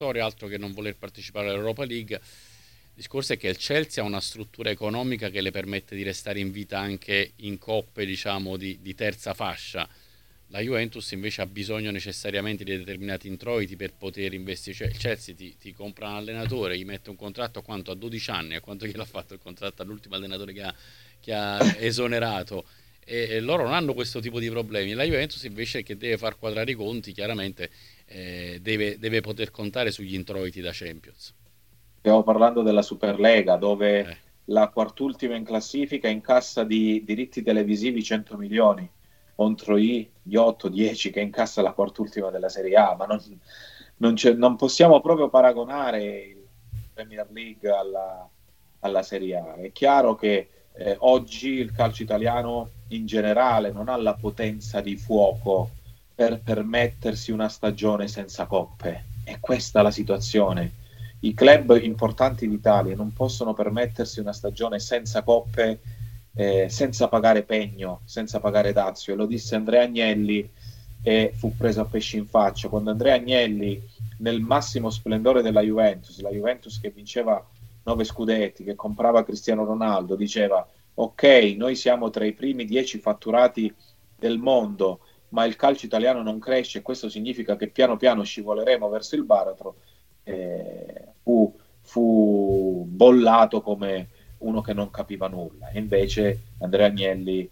altro che non voler partecipare all'Europa League. Il discorso è che il Chelsea ha una struttura economica che le permette di restare in vita anche in coppe, diciamo, di terza fascia. La Juventus invece ha bisogno necessariamente di determinati introiti per poter investire. Cioè il Chelsea ti compra un allenatore, gli mette un contratto a quanto? A 12 anni, a quanto gliel'ha fatto il contratto all'ultimo allenatore che ha esonerato. E loro non hanno questo tipo di problemi. La Juventus invece, che deve far quadrare i conti, chiaramente deve poter contare sugli introiti da Champions. Stiamo parlando della Superlega, dove Eh, la quart'ultima in classifica incassa di diritti televisivi 100 milioni contro gli 8-10 che incassa la quart'ultima della Serie A, ma non possiamo proprio paragonare il Premier League alla Serie A. È chiaro che oggi il calcio italiano in generale non ha la potenza di fuoco per permettersi una stagione senza coppe. È questa la situazione. I club importanti d'Italia non possono permettersi una stagione senza coppe, senza pagare pegno, senza pagare dazio. E lo disse Andrea Agnelli e fu preso a pesci in faccia. Quando Andrea Agnelli, nel massimo splendore della Juventus, la Juventus che vinceva 9 scudetti, che comprava Cristiano Ronaldo, diceva: ok, noi siamo tra i primi 10 fatturati del mondo, ma il calcio italiano non cresce e questo significa che piano piano scivoleremo verso il baratro. Fu bollato come uno che non capiva nulla. E invece Andrea Agnelli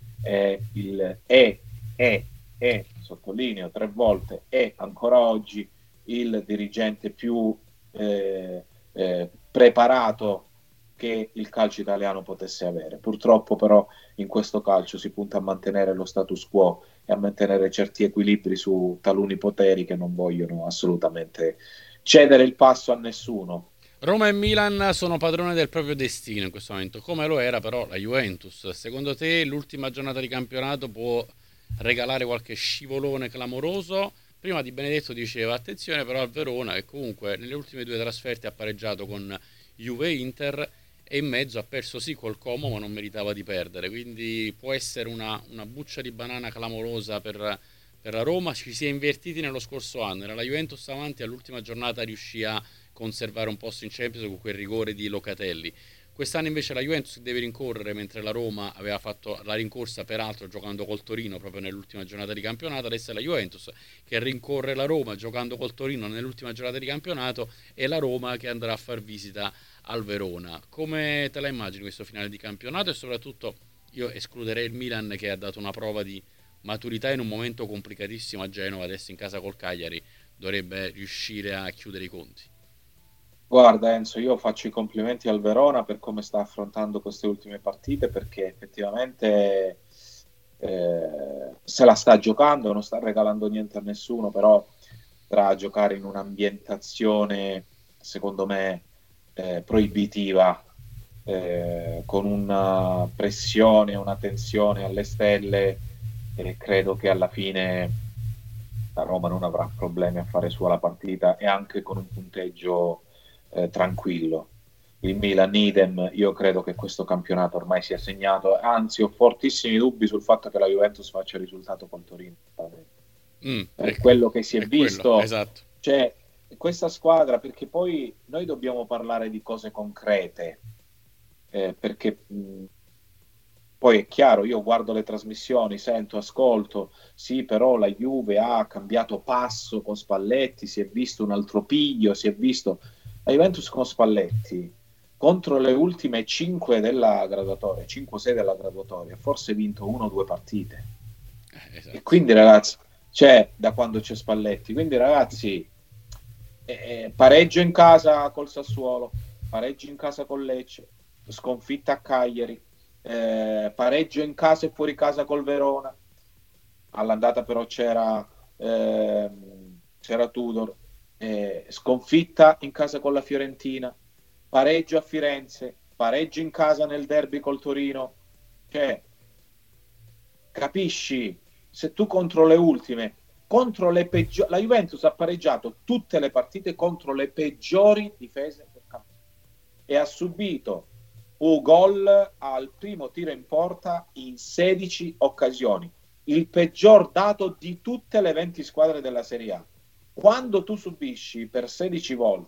sottolineo 3 volte, è ancora oggi il dirigente più preparato che il calcio italiano potesse avere. Purtroppo però in questo calcio si punta a mantenere lo status quo e a mantenere certi equilibri su taluni poteri che non vogliono assolutamente cedere il passo a nessuno. Roma e Milan sono padrone del proprio destino in questo momento, come lo era però la Juventus. Secondo te l'ultima giornata di campionato può regalare qualche scivolone clamoroso? Prima Di Benedetto diceva attenzione però al Verona, che comunque nelle ultime due trasferte ha pareggiato con Juve e Inter e in mezzo ha perso sì col Como ma non meritava di perdere, quindi può essere una buccia di banana clamorosa per la Roma. Ci si è invertiti nello scorso anno, era la Juventus avanti, all'ultima giornata riuscì a conservare un posto in Champions con quel rigore di Locatelli. Quest'anno invece la Juventus deve rincorrere, mentre la Roma aveva fatto la rincorsa peraltro giocando col Torino proprio nell'ultima giornata di campionato. Adesso è la Juventus che rincorre la Roma giocando col Torino nell'ultima giornata di campionato e la Roma che andrà a far visita al Verona. Come te la immagini questo finale di campionato? E soprattutto io escluderei il Milan, che ha dato una prova di maturità in un momento complicatissimo a Genova, adesso in casa col Cagliari dovrebbe riuscire a chiudere i conti. Guarda Enzo, io faccio i complimenti al Verona per come sta affrontando queste ultime partite, perché effettivamente se la sta giocando, non sta regalando niente a nessuno, però tra giocare in un'ambientazione, secondo me, proibitiva, con una pressione, una tensione alle stelle, credo che alla fine la Roma non avrà problemi a fare sua la partita e anche con un punteggio tranquillo. Il Milan idem, io credo che questo campionato ormai sia segnato, anzi ho fortissimi dubbi sul fatto che la Juventus faccia il risultato con Torino. Per quello che si è È quello, visto, esatto. cioè questa squadra, perché poi noi dobbiamo parlare di cose concrete, perché poi è chiaro, io guardo le trasmissioni, sento, ascolto, sì, però la Juve ha cambiato passo con Spalletti, si è visto un altro piglio, si è visto la Juventus con Spalletti contro le ultime 5 della graduatoria, 5-6 della graduatoria, forse ha vinto 1 o 2 partite. E Esatto. quindi ragazzi, c'è da quando c'è Spalletti, quindi ragazzi, pareggio in casa col Sassuolo, pareggio in casa con Lecce, sconfitta a Cagliari, pareggio in casa e fuori casa col Verona. All'andata però c'era Tudor, sconfitta in casa con la Fiorentina, pareggio a Firenze, pareggio in casa nel derby col Torino. Cioè, capisci? Se tu contro le ultime, contro le peggiori, la Juventus ha pareggiato tutte le partite contro le peggiori difese del campionato e ha subito un gol al primo tiro in porta in 16 occasioni, il peggior dato di tutte le 20 squadre della Serie A. quando tu subisci per 16